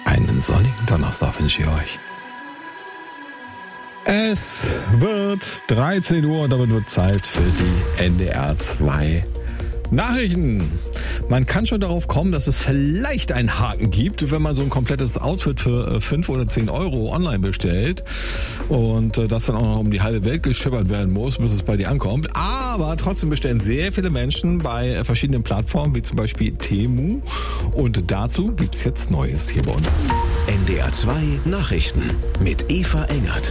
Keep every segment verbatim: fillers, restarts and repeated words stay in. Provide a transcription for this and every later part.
Einen sonnigen Donnerstag wünsche ich euch. Es wird dreizehn Uhr und damit wird Zeit für die N D R zwei Nachrichten. Man kann schon darauf kommen, dass es vielleicht einen Haken gibt, wenn man so ein komplettes Outfit für fünf oder zehn Euro online bestellt und das dann auch noch um die halbe Welt geschippert werden muss, bis es bei dir ankommt. Aber trotzdem bestellen sehr viele Menschen bei verschiedenen Plattformen, wie zum Beispiel Temu. Und dazu gibt's jetzt Neues hier bei uns. N D R zwei Nachrichten mit Eva Engert.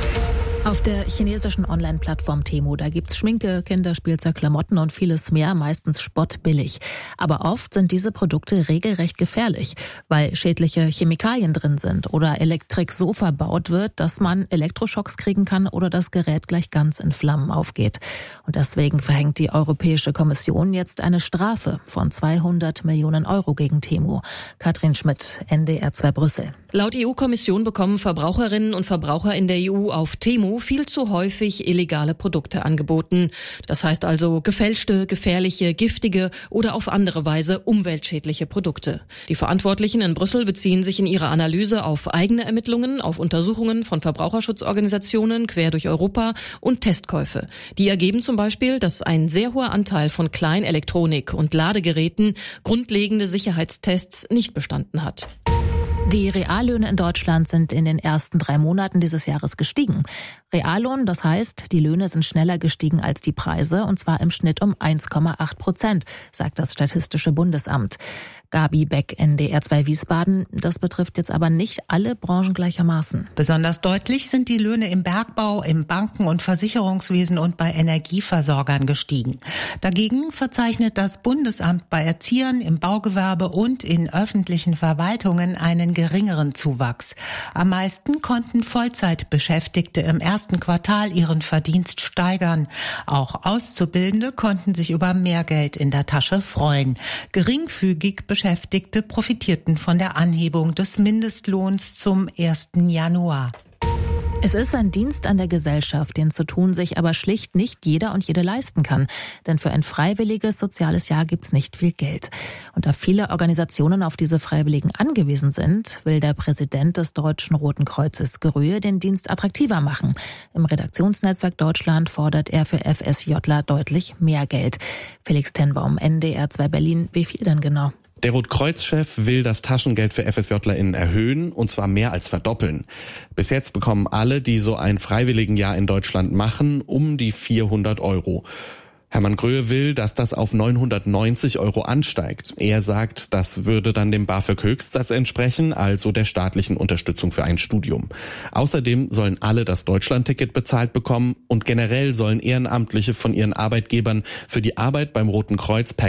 Auf der chinesischen Online-Plattform Temu, da gibt's Schminke, Kinderspielzeug, Klamotten und vieles mehr, meistens spottbillig. Aber oft sind diese Produkte regelrecht gefährlich, weil schädliche Chemikalien drin sind oder Elektrik so verbaut wird, dass man Elektroschocks kriegen kann oder das Gerät gleich ganz in Flammen aufgeht. Und deswegen verhängt die Europäische Kommission jetzt eine Strafe von zweihundert Millionen Euro gegen Temu. Katrin Schmidt, N D R zwei Brüssel. Laut E U-Kommission bekommen Verbraucherinnen und Verbraucher in der E U auf Temu viel zu häufig illegale Produkte angeboten. Das heißt also gefälschte, gefährliche, giftige oder auf andere Weise umweltschädliche Produkte. Die Verantwortlichen in Brüssel beziehen sich in ihrer Analyse auf eigene Ermittlungen, auf Untersuchungen von Verbraucherschutzorganisationen quer durch Europa und Testkäufe. Die ergeben zum Beispiel, dass ein sehr hoher Anteil von Kleinelektronik und Ladegeräten grundlegende Sicherheitstests nicht bestanden hat. Die Reallöhne in Deutschland sind in den ersten drei Monaten dieses Jahres gestiegen. Reallohn, das heißt, die Löhne sind schneller gestiegen als die Preise, und zwar im Schnitt um eins Komma acht Prozent, sagt das Statistische Bundesamt. Gabi Beck, N D R zwei Wiesbaden. Das betrifft jetzt aber nicht alle Branchen gleichermaßen. Besonders deutlich sind die Löhne im Bergbau, im Banken- und Versicherungswesen und bei Energieversorgern gestiegen. Dagegen verzeichnet das Bundesamt bei Erziehern, im Baugewerbe und in öffentlichen Verwaltungen einen geringeren Zuwachs. Am meisten konnten Vollzeitbeschäftigte im ersten Quartal ihren Verdienst steigern. Auch Auszubildende konnten sich über mehr Geld in der Tasche freuen. Geringfügig Beschäftigte profitierten von der Anhebung des Mindestlohns zum ersten Januar. Es ist ein Dienst an der Gesellschaft, den zu tun sich aber schlicht nicht jeder und jede leisten kann. Denn für ein freiwilliges soziales Jahr gibt's nicht viel Geld. Und da viele Organisationen auf diese Freiwilligen angewiesen sind, will der Präsident des Deutschen Roten Kreuzes Gerühe den Dienst attraktiver machen. Im Redaktionsnetzwerk Deutschland fordert er für FSJler deutlich mehr Geld. Felix Tenbaum, N D R zwei Berlin. Wie viel denn genau? Der Rotkreuz-Chef will das Taschengeld für FSJlerInnen erhöhen, und zwar mehr als verdoppeln. Bis jetzt bekommen alle, die so ein Freiwilligenjahr in Deutschland machen, um die vierhundert Euro. Hermann Gröhe will, dass das auf neunhundertneunzig Euro ansteigt. Er sagt, das würde dann dem BAföG-Höchstsatz entsprechen, also der staatlichen Unterstützung für ein Studium. Außerdem sollen alle das Deutschlandticket bezahlt bekommen und generell sollen Ehrenamtliche von ihren Arbeitgebern für die Arbeit beim Roten Kreuz per